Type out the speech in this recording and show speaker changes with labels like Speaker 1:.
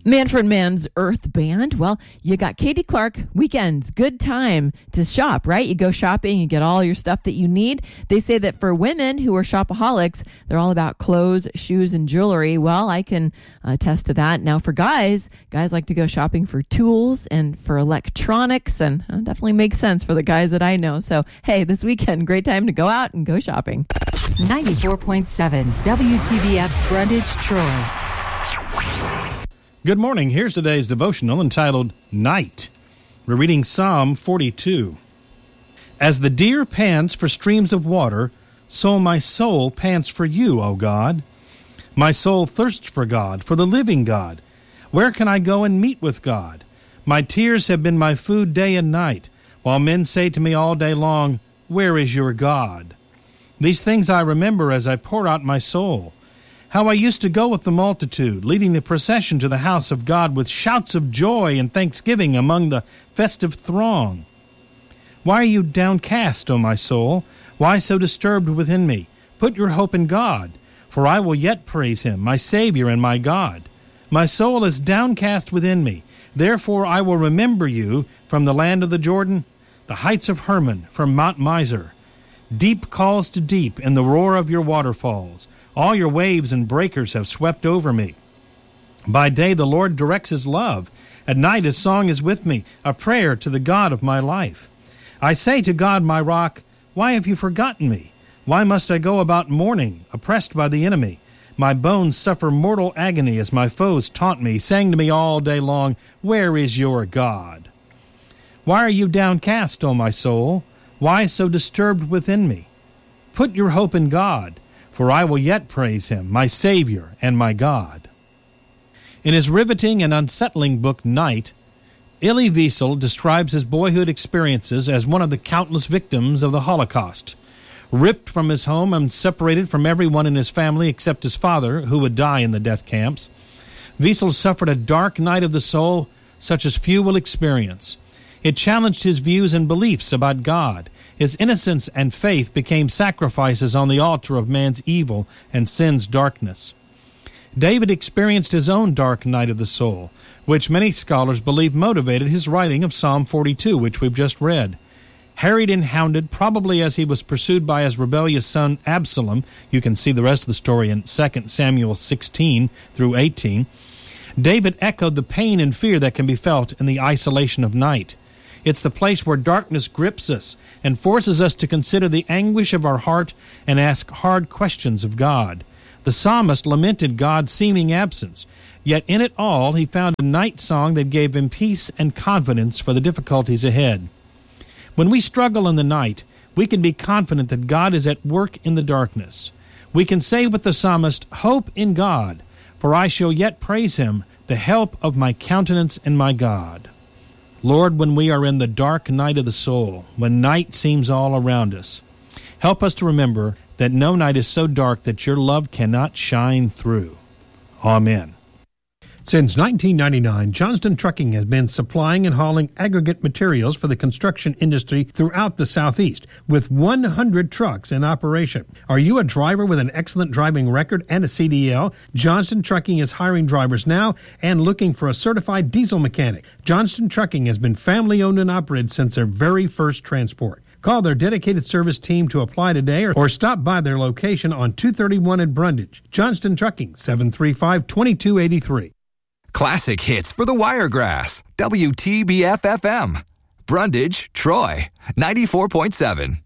Speaker 1: Manfred Mann's Earth Band. Well, you got Katie Clark, weekends, good time to shop, right? You go shopping, you get all your stuff that you need. They say that for women who are shopaholics, they're all about clothes, shoes, and jewelry. Well, I can attest to that. Now, for guys like to go shopping for tools and for electronics, and definitely makes sense for the guys that I know. So, hey, this weekend, great time to go out and go shopping.
Speaker 2: 94.7 WTBF Brundage, Troy.
Speaker 3: Good morning. Here's today's devotional entitled Night. We're reading Psalm 42. As the deer pants for streams of water, so my soul pants for you, O God. My soul thirsts for God, for the living God. Where can I go and meet with God? My tears have been my food day and night, while men say to me all day long, where is your God? These things I remember as I pour out my soul. How I used to go with the multitude, leading the procession to the house of God with shouts of joy and thanksgiving among the festive throng. Why are you downcast, O my soul? Why so disturbed within me? Put your hope in God, for I will yet praise him, my Savior and my God. My soul is downcast within me. Therefore I will remember you from the land of the Jordan, the heights of Hermon, from Mount Mizar. Deep calls to deep in the roar of your waterfalls. All your waves and breakers have swept over me. By day the Lord directs his love. At night his song is with me, a prayer to the God of my life. I say to God, my rock, why have you forgotten me? Why must I go about mourning, oppressed by the enemy? My bones suffer mortal agony as my foes taunt me, saying to me all day long, where is your God? Why are you downcast, O my soul? Why so disturbed within me? Put your hope in God, for I will yet praise him, my Savior and my God. In his riveting and unsettling book, Night, Elie Wiesel describes his boyhood experiences as one of the countless victims of the Holocaust. Ripped from his home and separated from everyone in his family except his father, who would die in the death camps, Wiesel suffered a dark night of the soul such as few will experience. It challenged his views and beliefs about God. His innocence and faith became sacrifices on the altar of man's evil and sin's darkness. David experienced his own dark night of the soul, which many scholars believe motivated his writing of Psalm 42, which we've just read. Harried and hounded, probably as he was pursued by his rebellious son Absalom, you can see the rest of the story in 2 Samuel 16 through 18, David echoed the pain and fear that can be felt in the isolation of night. It's the place where darkness grips us and forces us to consider the anguish of our heart and ask hard questions of God. The psalmist lamented God's seeming absence, yet in it all he found a night song that gave him peace and confidence for the difficulties ahead. When we struggle in the night, we can be confident that God is at work in the darkness. We can say with the psalmist, hope in God, for I shall yet praise him, the help of my countenance and my God. Lord, when we are in the dark night of the soul, when night seems all around us, help us to remember that no night is so dark that your love cannot shine through. Amen.
Speaker 4: Since 1999, Johnston Trucking has been supplying and hauling aggregate materials for the construction industry throughout the Southeast, with 100 trucks in operation. Are you a driver with an excellent driving record and a CDL? Johnston Trucking is hiring drivers now and looking for a certified diesel mechanic. Johnston Trucking has been family-owned and operated since their very first transport. Call their dedicated service team to apply today or stop by their location on 231 in Brundage. Johnston Trucking, 735-2283.
Speaker 5: Classic hits for the Wiregrass. WTBF-FM. Brundage, Troy, 94.7.